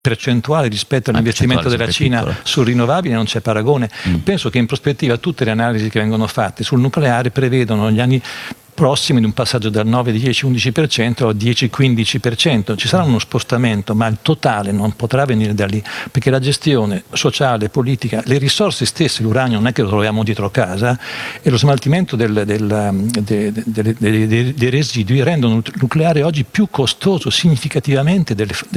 percentuale rispetto all'investimento della Cina sul rinnovabile non c'è paragone. Penso che in prospettiva tutte le analisi che vengono fatte sul nucleare prevedono gli anni prossimi di un passaggio dal 9, 10, 11% al 10, 15%. Ci sarà uno spostamento, ma il totale non potrà venire da lì, perché la gestione sociale, politica, le risorse stesse, l'uranio non è che lo troviamo dietro casa, e lo smaltimento dei residui rendono il nucleare oggi più costoso significativamente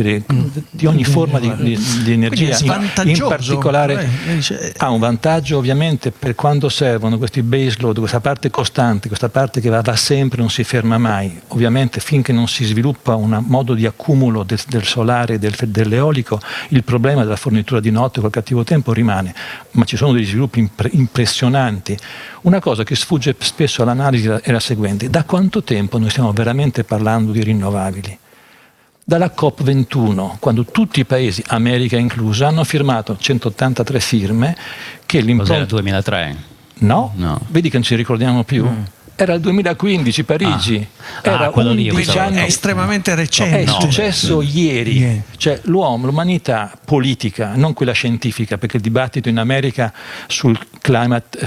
di ogni forma di energia. In particolare ha un vantaggio ovviamente per quando servono questi base load, questa parte costante, questa parte che va sempre, non si ferma mai. Ovviamente finché non si sviluppa un modo di accumulo del solare e dell'eolico, il problema della fornitura di notte col cattivo tempo rimane, ma ci sono degli sviluppi impressionanti. Una cosa che sfugge spesso all'analisi è la seguente: da quanto tempo noi stiamo veramente parlando di rinnovabili? Dalla COP21, quando tutti i paesi, America inclusa, hanno firmato 183 firme che l'impronta... Cos'era il 2003? No? Vedi che non ci ricordiamo più? Era il 2015, Parigi, era 11 anni, è estremamente recente. È successo ieri, cioè l'umanità politica, non quella scientifica, perché il dibattito in America sul climate,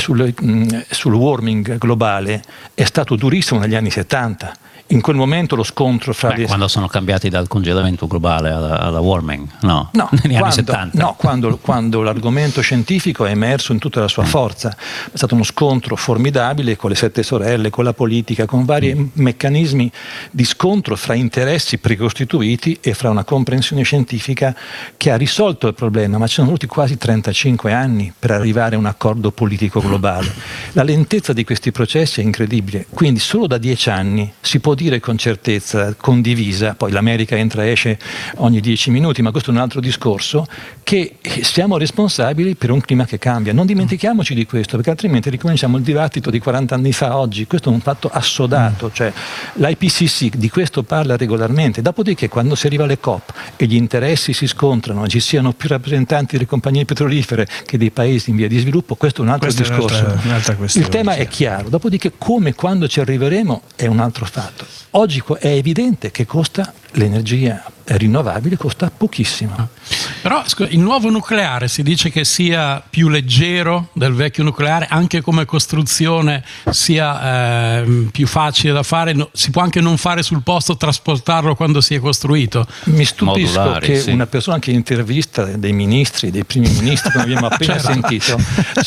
sul warming globale è stato durissimo negli anni 70. In quel momento lo scontro fra quando sono cambiati dal congelamento globale alla warming, negli anni 70. No, quando l'argomento scientifico è emerso in tutta la sua forza. È stato uno scontro formidabile con le 7 sorelle, con la politica, con vari meccanismi di scontro fra interessi precostituiti e fra una comprensione scientifica che ha risolto il problema, ma ci sono voluti quasi 35 anni per arrivare a un accordo politico globale. La lentezza di questi processi è incredibile, quindi solo da 10 anni si può dire con certezza condivisa, poi l'America entra e esce ogni 10 minuti, ma questo è un altro discorso, che siamo responsabili per un clima che cambia. Non dimentichiamoci di questo, perché altrimenti ricominciamo il dibattito di 40 anni fa oggi. Questo è un fatto assodato, cioè l'IPCC di questo parla regolarmente. Dopodiché, quando si arriva alle COP e gli interessi si scontrano, ci siano più rappresentanti delle compagnie petrolifere che dei paesi in via di sviluppo, questo è un altro discorso. Un'altra questione, il tema è chiaro. Dopodiché, come e quando ci arriveremo è un altro fatto. Oggi è evidente che costa l'energia rinnovabile, costa pochissimo. Però il nuovo nucleare si dice che sia più leggero del vecchio nucleare, anche come costruzione sia più facile da fare, si può anche non fare sul posto, trasportarlo quando si è costruito. Mi stupisco che una persona che intervista dei ministri, dei primi ministri, come abbiamo appena sentito,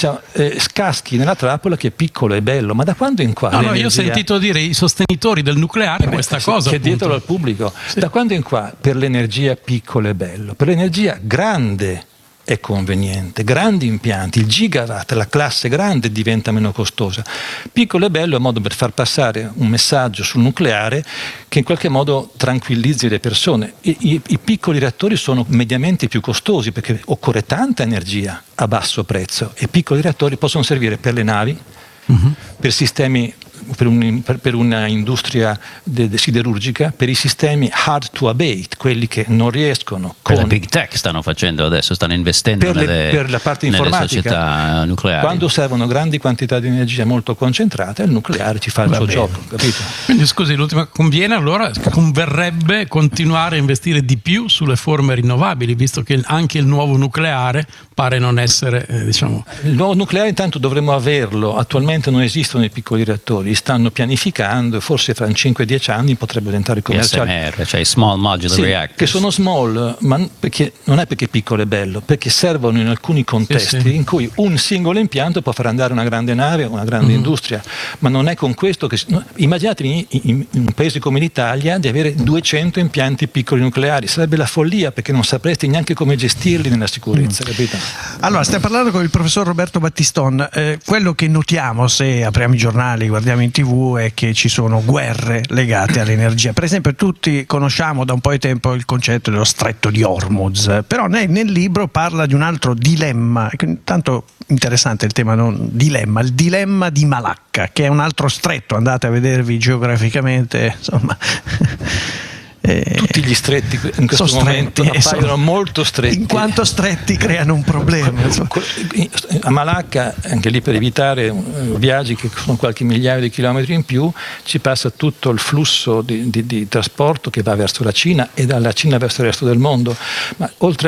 scaschi nella trappola che è piccolo e bello, ma da quando in qua? Io ho sentito dire i sostenitori del nucleare questa cosa. Chiedetelo al pubblico. Da quando in qua per l'energia piccolo e bello, per l'energia grande è conveniente, grandi impianti, il gigawatt, la classe grande diventa meno costosa. Piccolo e bello è un modo per far passare un messaggio sul nucleare che in qualche modo tranquillizzi le persone. I piccoli reattori sono mediamente più costosi perché occorre tanta energia a basso prezzo, e piccoli reattori possono servire per le navi, per sistemi, per una industria siderurgica, per i sistemi hard to abate, quelli che non riescono per la big tech stanno facendo adesso, stanno investendo per la parte informatica, società nucleari. Quando servono grandi quantità di energia molto concentrata, il nucleare ci fa il suo gioco, capito? Quindi scusi, l'ultima, converrebbe continuare a investire di più sulle forme rinnovabili, visto che anche il nuovo nucleare pare non essere il nuovo nucleare intanto dovremmo averlo. Attualmente non esistono i piccoli reattori, stanno pianificando e forse fra 5-10 anni potrebbero diventare commerciali. SMR, cioè Small Modular Reactors. Che sono small, ma perché non è perché piccolo e bello, perché servono in alcuni contesti in cui un singolo impianto può far andare una grande nave o una grande industria, ma non è con questo che... Immaginatevi in un paese come l'Italia di avere 200 impianti piccoli nucleari, sarebbe la follia, perché non sapreste neanche come gestirli nella sicurezza, capito? Allora, stiamo parlando con il professor Roberto Battiston. Quello che notiamo se apriamo i giornali, guardiamo in TV, è che ci sono guerre legate all'energia. Per esempio, tutti conosciamo da un po' di tempo il concetto dello stretto di Hormuz, però nel libro parla di un altro dilemma, tanto interessante il tema, non dilemma, il dilemma di Malacca, che è un altro stretto, andate a vedervi geograficamente, insomma. Tutti gli stretti in questo momento appaiono molto stretti. In quanto stretti creano un problema. A Malacca, anche lì per evitare viaggi che sono qualche migliaio di chilometri in più, ci passa tutto il flusso di trasporto che va verso la Cina e dalla Cina verso il resto del mondo. Ma oltre